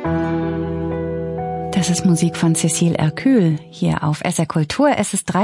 Das ist Musik von Cécile Hercule hier auf SR Kultur. Es ist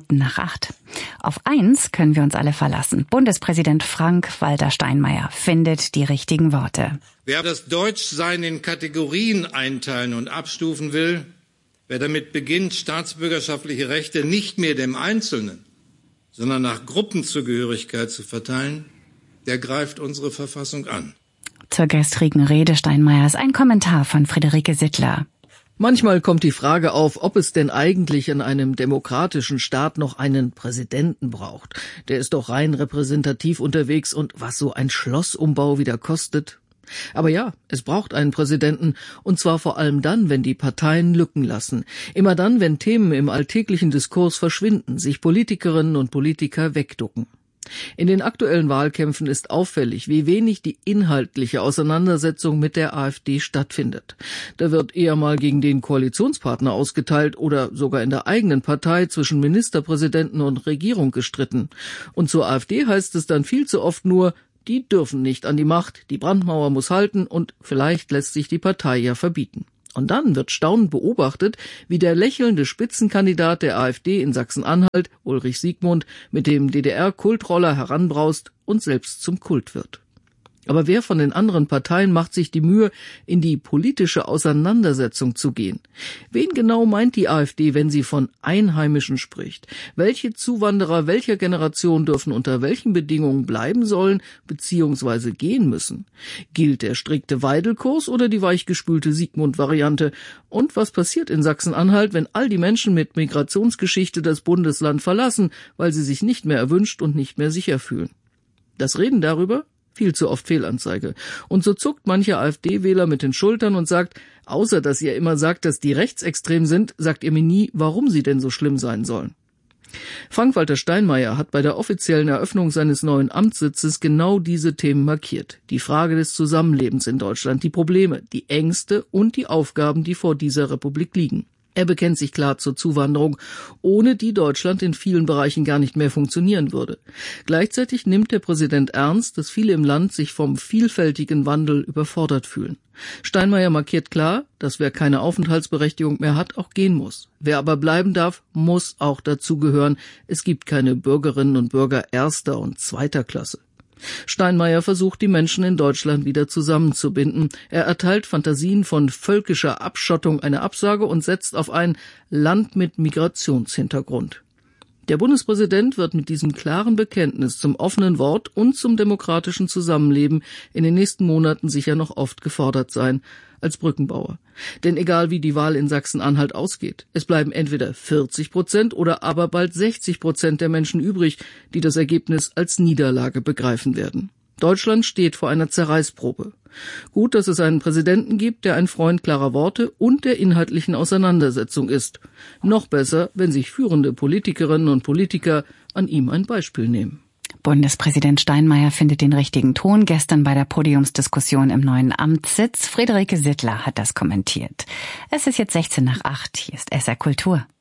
8:13. Auf eins können wir uns alle verlassen. Bundespräsident Frank-Walter Steinmeier findet die richtigen Worte. Wer das Deutschsein in Kategorien einteilen und abstufen will, wer damit beginnt, staatsbürgerschaftliche Rechte nicht mehr dem Einzelnen, sondern nach Gruppenzugehörigkeit zu verteilen, der greift unsere Verfassung an. Zur gestrigen Rede Steinmeiers ein Kommentar von Friederike Sittler. Manchmal kommt die Frage auf, ob es denn eigentlich in einem demokratischen Staat noch einen Präsidenten braucht. Der ist doch rein repräsentativ unterwegs und was so ein Schlossumbau wieder kostet. Aber ja, es braucht einen Präsidenten, und zwar vor allem dann, wenn die Parteien Lücken lassen. Immer dann, wenn Themen im alltäglichen Diskurs verschwinden, sich Politikerinnen und Politiker wegducken. In den aktuellen Wahlkämpfen ist auffällig, wie wenig die inhaltliche Auseinandersetzung mit der AfD stattfindet. Da wird eher mal gegen den Koalitionspartner ausgeteilt oder sogar in der eigenen Partei zwischen Ministerpräsidenten und Regierung gestritten. Und zur AfD heißt es dann viel zu oft nur, die dürfen nicht an die Macht, die Brandmauer muss halten und vielleicht lässt sich die Partei ja verbieten. Und dann wird staunend beobachtet, wie der lächelnde Spitzenkandidat der AfD in Sachsen-Anhalt, Ulrich Siegmund, mit dem DDR-Kultroller heranbraust und selbst zum Kult wird. Aber wer von den anderen Parteien macht sich die Mühe, in die politische Auseinandersetzung zu gehen? Wen genau meint die AfD, wenn sie von Einheimischen spricht? Welche Zuwanderer welcher Generation dürfen unter welchen Bedingungen bleiben sollen bzw. gehen müssen? Gilt der strikte Weidelkurs oder die weichgespülte Siegmund-Variante? Und was passiert in Sachsen-Anhalt, wenn all die Menschen mit Migrationsgeschichte das Bundesland verlassen, weil sie sich nicht mehr erwünscht und nicht mehr sicher fühlen? Das Reden darüber? Viel zu oft Fehlanzeige. Und so zuckt mancher AfD-Wähler mit den Schultern und sagt, außer dass ihr immer sagt, dass die rechtsextrem sind, sagt ihr mir nie, warum sie denn so schlimm sein sollen. Frank-Walter Steinmeier hat bei der offiziellen Eröffnung seines neuen Amtssitzes genau diese Themen markiert. Die Frage des Zusammenlebens in Deutschland, die Probleme, die Ängste und die Aufgaben, die vor dieser Republik liegen. Er bekennt sich klar zur Zuwanderung, ohne die Deutschland in vielen Bereichen gar nicht mehr funktionieren würde. Gleichzeitig nimmt der Präsident ernst, dass viele im Land sich vom vielfältigen Wandel überfordert fühlen. Steinmeier markiert klar, dass wer keine Aufenthaltsberechtigung mehr hat, auch gehen muss. Wer aber bleiben darf, muss auch dazugehören. Es gibt keine Bürgerinnen und Bürger erster und zweiter Klasse. Steinmeier versucht, die Menschen in Deutschland wieder zusammenzubinden. Er erteilt Fantasien von völkischer Abschottung eine Absage und setzt auf ein Land mit Migrationshintergrund. Der Bundespräsident wird mit diesem klaren Bekenntnis zum offenen Wort und zum demokratischen Zusammenleben in den nächsten Monaten sicher noch oft gefordert sein, als Brückenbauer. Denn egal wie die Wahl in Sachsen-Anhalt ausgeht, es bleiben entweder 40% oder aber bald 60% der Menschen übrig, die das Ergebnis als Niederlage begreifen werden. Deutschland steht vor einer Zerreißprobe. Gut, dass es einen Präsidenten gibt, der ein Freund klarer Worte und der inhaltlichen Auseinandersetzung ist. Noch besser, wenn sich führende Politikerinnen und Politiker an ihm ein Beispiel nehmen. Bundespräsident Steinmeier findet den richtigen Ton. Gestern bei der Podiumsdiskussion im neuen Amtssitz. Friederike Sittler hat das kommentiert. Es ist jetzt 7:16. Hier ist SR Kultur.